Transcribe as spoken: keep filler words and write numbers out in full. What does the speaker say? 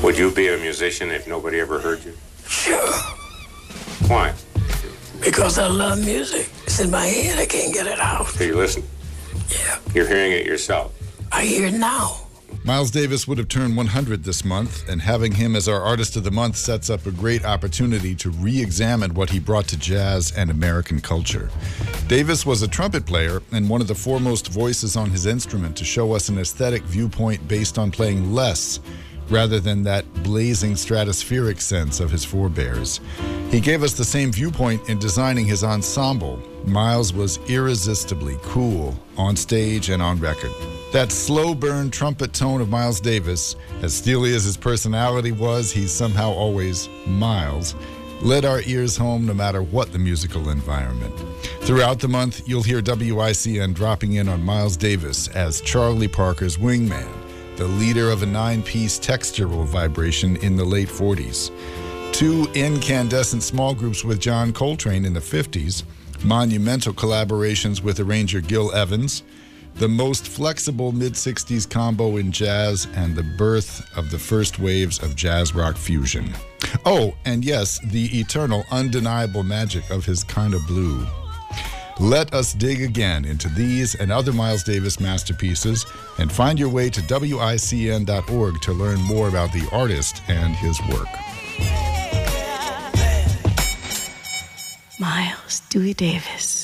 Would you be a musician if nobody ever heard you? Sure. Why? Because I love music. It's in my head. I can't get it out. So you listen? Yeah. You're hearing it yourself? I hear it now. Miles Davis would have turned one hundred this month, and having him as our Artist of the Month sets up a great opportunity to re-examine what he brought to jazz and American culture. Davis was a trumpet player and one of the foremost voices on his instrument to show us an aesthetic viewpoint based on playing less rather than that blazing stratospheric sense of his forebears. He gave us the same viewpoint in designing his ensemble. Miles was irresistibly cool on stage and on record. That slow burn trumpet tone of Miles Davis, as steely as his personality was, he's somehow always Miles, led our ears home no matter what the musical environment. Throughout the month, you'll hear W I C N dropping in on Miles Davis as Charlie Parker's wingman, the leader of a nine-piece textural vibration in the late forties. Two incandescent small groups with John Coltrane in the fifties, monumental collaborations with arranger Gil Evans, the most flexible mid-sixties combo in jazz, and the birth of the first waves of jazz rock fusion. Oh, and yes, the eternal, undeniable magic of his Kind of Blue. Let us dig again into these and other Miles Davis masterpieces and find your way to W I C N dot org to learn more about the artist and his work. Miles Dewey Davis.